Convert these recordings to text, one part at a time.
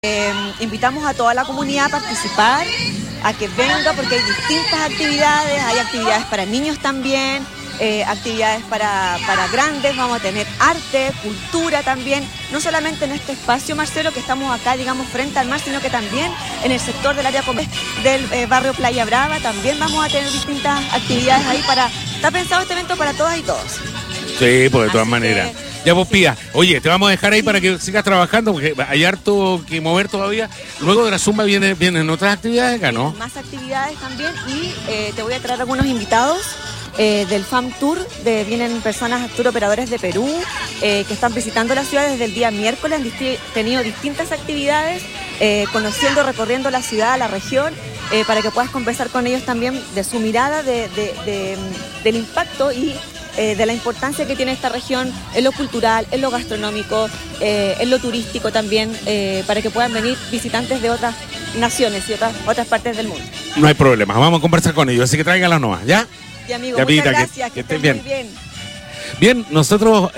Invitamos a toda la comunidad a participar, a que venga, porque hay distintas actividades, hay actividades para niños también, actividades para grandes, vamos a tener arte, cultura también, no solamente en este espacio, Marcelo, que estamos acá, digamos, frente al mar, sino que también en el sector del área del barrio Playa Brava, también vamos a tener distintas actividades ahí está pensado este evento para todas y todos. Sí, pues de todas maneras. Ya vos, Pía, oye, te vamos a dejar ahí para que sigas trabajando, porque hay harto que mover todavía. Luego de la Zumba vienen otras actividades acá, ¿no? Más actividades también, y te voy a traer algunos invitados del FAM Tour. Vienen personas, tour operadores de Perú, que están visitando la ciudad desde el día miércoles. Han tenido distintas actividades, conociendo, recorriendo la ciudad, la región, para que puedas conversar con ellos también de su mirada, del impacto y de la importancia que tiene esta región en lo cultural, en lo gastronómico, en lo turístico también, para que puedan venir visitantes de otras naciones y otras partes del mundo. No hay problema, vamos a conversar con ellos, así que tráiganlas nomás, ¿ya? Y amigo, ya, muchas gracias, que estén bien. Muy bien. Bien, nosotros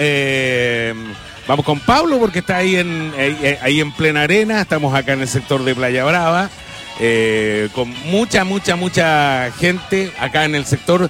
vamos con Pablo, porque está ahí en plena arena. Estamos acá en el sector de Playa Brava, con mucha gente acá en el sector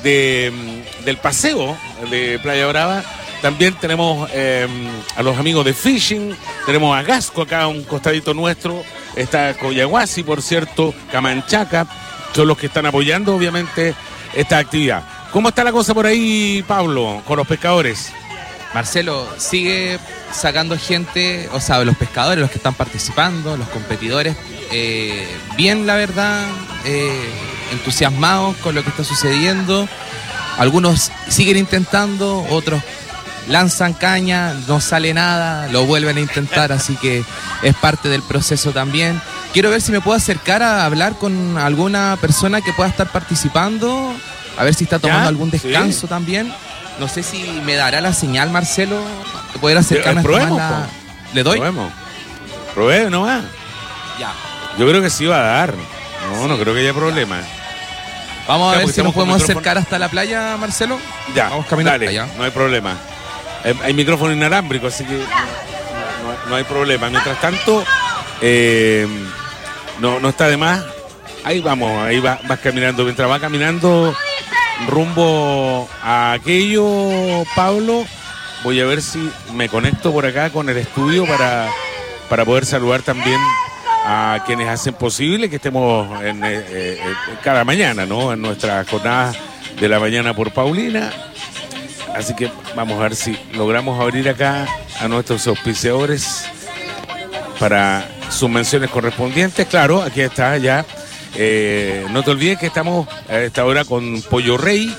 del paseo de Playa Brava. También tenemos a los amigos de Fishing, tenemos a Gasco acá a un costadito nuestro, está Coyahuasi, por cierto, Camanchaca, son los que están apoyando obviamente esta actividad. ¿Cómo está la cosa por ahí, Pablo, con los pescadores? Marcelo, sigue sacando gente, o sea, los pescadores, los que están participando, los competidores, bien, la verdad, entusiasmados con lo que está sucediendo. Algunos siguen intentando, otros lanzan caña, no sale nada, lo vuelven a intentar, así que es parte del proceso también. Quiero ver si me puedo acercar a hablar con alguna persona que pueda estar participando, a ver si está tomando algún descanso también. No sé si me dará la señal, Marcelo, de poder acercarme a la... ¿Le doy? Probemos nomás. Ya. Yo creo que sí va a dar. No creo que haya problema. Vamos a ver si nos podemos acercar hasta la playa, Marcelo. Ya, vamos caminando allá. No hay problema. Hay micrófono inalámbrico, así que no hay problema. Mientras tanto, no está de más. Ahí vamos, ahí vas caminando. Mientras va caminando rumbo a aquello, Pablo, voy a ver si me conecto por acá con el estudio para poder saludar también a quienes hacen posible que estemos cada mañana, ¿no? En nuestra jornada de la mañana por Paulina. Así que vamos a ver si logramos abrir acá a nuestros auspiciadores para sus menciones correspondientes. Claro, aquí está ya. No te olvides que estamos a esta hora con Pollo Rey,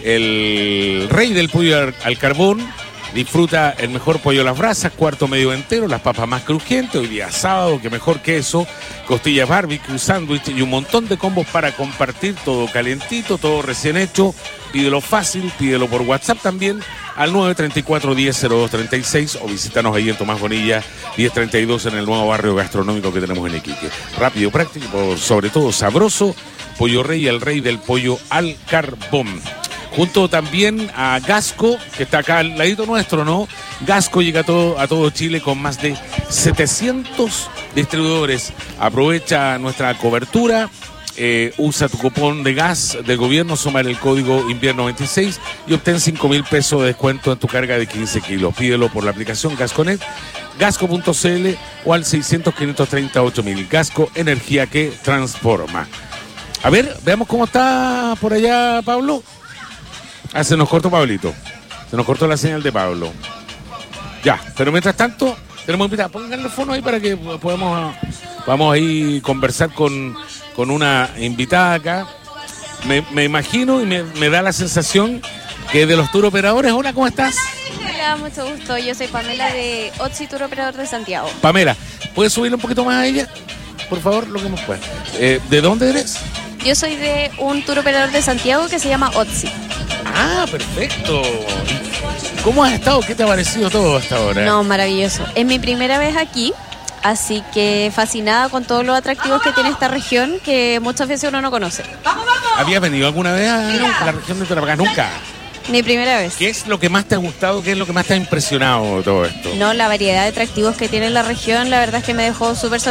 el rey del pollo al carbón. Disfruta el mejor pollo a las brasas, cuarto medio entero, las papas más crujientes, hoy día sábado, que mejor que eso, costillas barbecue, sándwich y un montón de combos para compartir, todo calentito, todo recién hecho. Pídelo fácil, pídelo por WhatsApp también al 934-100236 o visítanos ahí en Tomás Bonilla 1032 en el nuevo barrio gastronómico que tenemos en Iquique. Rápido, práctico, sobre todo sabroso. Pollo Rey, el rey del pollo al carbón. Junto también a Gasco, que está acá al ladito nuestro, ¿no? Gasco llega a todo Chile con más de 700 distribuidores. Aprovecha nuestra cobertura, usa tu cupón de gas del gobierno, suma el código invierno 26 y obtén 5.000 pesos de descuento en tu carga de 15 kilos. Pídelo por la aplicación Gasconet, gasco.cl o al 600-538.000. Gasco, energía que transforma. A ver, veamos cómo está por allá, Pablo. Se nos cortó Pablito. Se nos cortó la señal de Pablo. Ya, pero mientras tanto, tenemos invitados. Pongan el fono ahí para que vamos ahí a conversar con una invitada acá. Me imagino y me da la sensación que es de los tour operadores. Hola, ¿cómo estás? Hola, mucho gusto. Yo soy Pamela de Otzi, tour operador de Santiago. Pamela, ¿puedes subirle un poquito más a ella? Por favor, lo que nos puedas. ¿De dónde eres? Yo soy de un tour operador de Santiago que se llama Otzi. Ah, perfecto. ¿Cómo has estado? ¿Qué te ha parecido todo hasta ahora? No, maravilloso. Es mi primera vez aquí, así que fascinada con todos los atractivos que tiene esta región que muchas veces uno no conoce. ¿Habías venido alguna vez a la región de Tarapacá? Nunca. Mi primera vez. ¿Qué es lo que más te ha gustado? ¿Qué es lo que más te ha impresionado de todo esto? No, la variedad de atractivos que tiene la región, la verdad es que me dejó súper sorprendida.